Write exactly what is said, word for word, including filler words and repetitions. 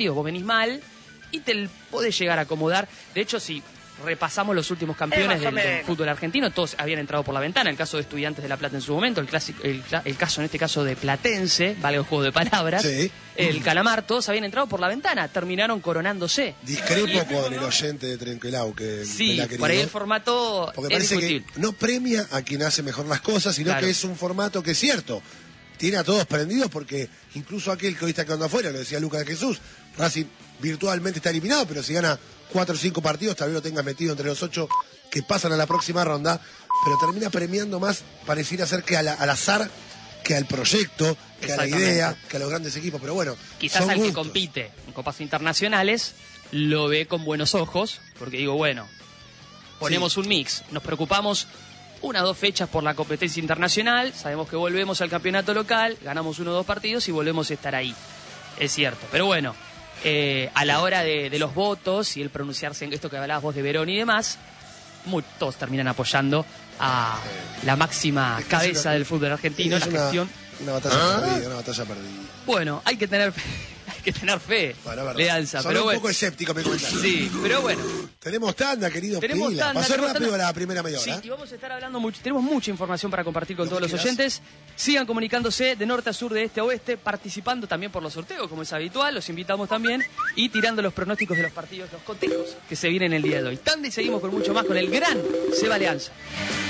partidos vos venís mal y te podés llegar a acomodar. De hecho, si repasamos los últimos campeones del, del fútbol argentino, todos habían entrado por la ventana. El caso de Estudiantes de La Plata en su momento, el, clásico, el, el caso en este caso de Platense, vale el juego de palabras, sí. El Calamar, todos habían entrado por la ventana, terminaron coronándose. Discrepo con el oyente de Trenquelau, que sí, por ahí el formato porque parece que no premia a quien hace mejor las cosas, sino claro. que es un formato que es cierto, tiene a todos prendidos, porque incluso aquel que hoy está quedando afuera, lo decía Lucas de Jesús, Racing virtualmente está eliminado, pero si gana cuatro o cinco partidos, tal vez lo tengas metido entre los ocho que pasan a la próxima ronda, pero termina premiando más, pareciera ser que a la, al azar, que al proyecto, que a la idea, que a los grandes equipos, pero bueno, quizás al gustos. Que compite en copas internacionales lo ve con buenos ojos, porque digo, bueno, ponemos sí. un mix, nos preocupamos una o dos fechas por la competencia internacional, sabemos que volvemos al campeonato local, ganamos uno o dos partidos y volvemos a estar ahí, es cierto, pero bueno, eh, a la hora de, de los votos y el pronunciarse en esto que hablabas vos de Verón y demás, muy, todos terminan apoyando a la máxima es que cabeza una, del fútbol argentino, la una, gestión. Una batalla ¿Ah? perdida, una batalla perdida. Bueno, hay que tener hay que tener fe, bueno, Leanza. Son pero un bueno. poco escéptico, me comentan. Sí, pero bueno. Tenemos tanda, querido tenemos Pila. Tanda, Pasó tenemos rápido tanda. la primera media hora. Sí, y vamos a estar hablando mucho. Tenemos mucha información para compartir con Lo todos los quieras. oyentes. Sigan comunicándose de norte a sur, de este a oeste, participando también por los sorteos, como es habitual. Los invitamos también. Y tirando los pronósticos de los partidos, los cotejos que se vienen el día de hoy. Tanda y seguimos con mucho más con el gran Seba Leanza.